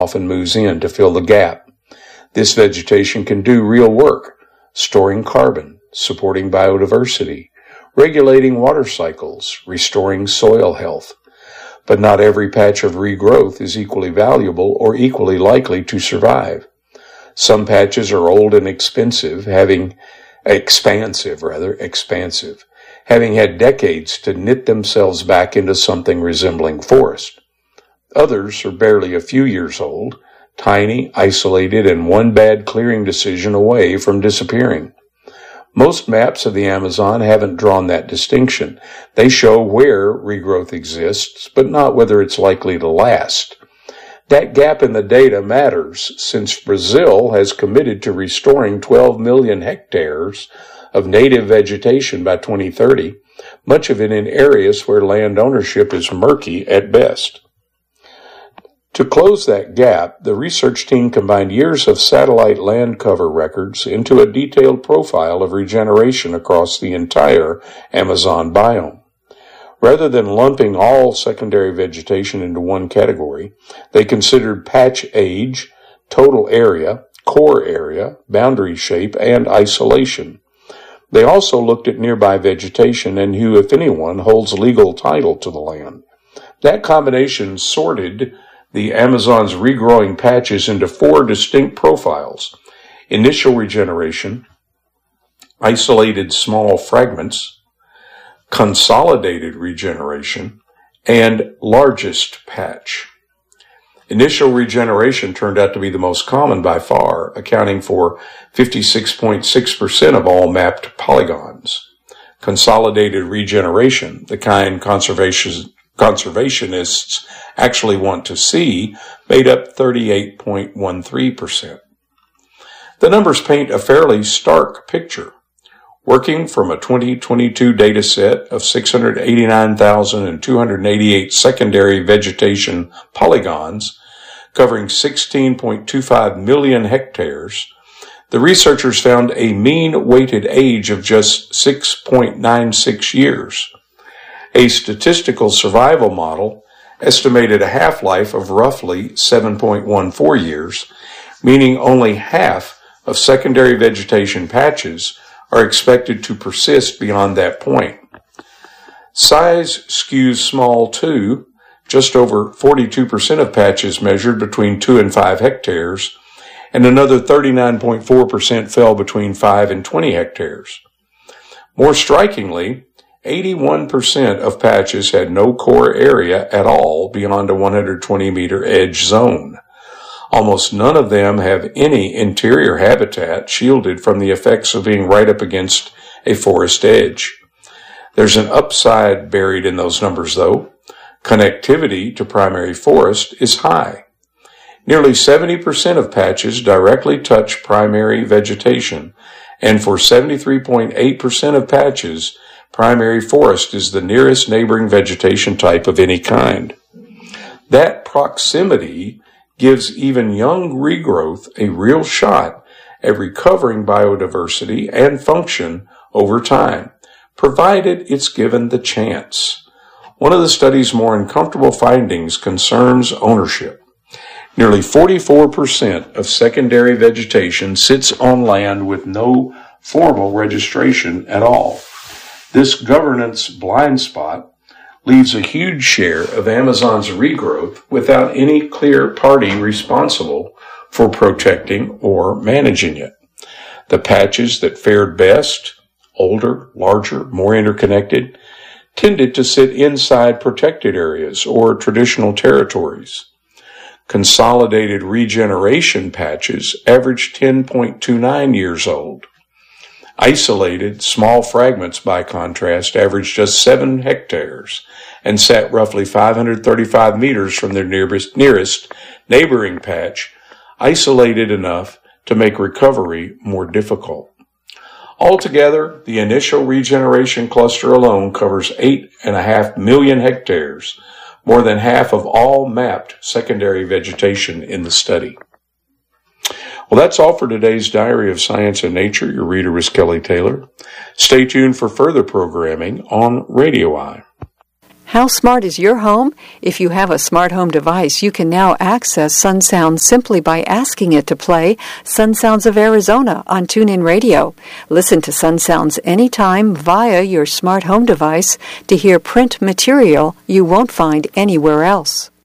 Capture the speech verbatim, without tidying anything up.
often moves in to fill the gap. This vegetation can do real work, storing carbon, supporting biodiversity, regulating water cycles, restoring soil health. But not every patch of regrowth is equally valuable or equally likely to survive. Some patches are old and expensive, having expansive, rather, expansive, having had decades to knit themselves back into something resembling forest. Others are barely a few years old, tiny, isolated, and one bad clearing decision away from disappearing. Most maps of the Amazon haven't drawn that distinction. They show where regrowth exists, but not whether it's likely to last. That gap in the data matters since Brazil has committed to restoring twelve million hectares of native vegetation by twenty thirty, much of it in areas where land ownership is murky at best. To close that gap, the research team combined years of satellite land cover records into a detailed profile of regeneration across the entire Amazon biome. Rather than lumping all secondary vegetation into one category, they considered patch age, total area, core area, boundary shape, and isolation. They also looked at nearby vegetation and who, if anyone, holds legal title to the land. That combination sorted the Amazon's regrowing patches into four distinct profiles: initial regeneration, isolated small fragments, consolidated regeneration, and largest patch. Initial regeneration turned out to be the most common by far, accounting for fifty-six point six percent of all mapped polygons. Consolidated regeneration, the kind conservation, conservationists actually want to see, made up thirty-eight point one three percent. The numbers paint a fairly stark picture. Working from a twenty twenty-two data set of six hundred eighty-nine thousand two hundred eighty-eight secondary vegetation polygons, covering sixteen point two five million hectares, the researchers found a mean weighted age of just six point nine six years. A statistical survival model estimated a half-life of roughly seven point one four years, meaning only half of secondary vegetation patches are expected to persist beyond that point. Size skews small too. Just over forty-two percent of patches measured between two and five hectares, and another thirty-nine point four percent fell between five and twenty hectares. More strikingly, eighty-one percent of patches had no core area at all beyond a one hundred twenty meter edge zone. Almost none of them have any interior habitat shielded from the effects of being right up against a forest edge. There's an upside buried in those numbers, though. Connectivity to primary forest is high. Nearly seventy percent of patches directly touch primary vegetation, and for seventy-three point eight percent of patches, primary forest is the nearest neighboring vegetation type of any kind. That proximity gives even young regrowth a real shot at recovering biodiversity and function over time, provided it's given the chance. One of the study's more uncomfortable findings concerns ownership. Nearly forty-four percent of secondary vegetation sits on land with no formal registration at all. This governance blind spot leaves a huge share of Amazon's regrowth without any clear party responsible for protecting or managing it. The patches that fared best, older, larger, more interconnected, tended to sit inside protected areas or traditional territories. Consolidated regeneration patches averaged ten point two nine years old. Isolated, small fragments, by contrast, averaged just seven hectares and sat roughly five hundred thirty-five meters from their nearest, nearest neighboring patch, isolated enough to make recovery more difficult. Altogether, the initial regeneration cluster alone covers eight and a half million hectares, more than half of all mapped secondary vegetation in the study. Well, that's all for today's Diary of Science and Nature. Your reader was Kelly Taylor. Stay tuned for further programming on Radio Eye. How smart is your home? If you have a smart home device, you can now access Sun Sounds simply by asking it to play Sun Sounds of Arizona on TuneIn Radio. Listen to Sun Sounds anytime via your smart home device to hear print material you won't find anywhere else.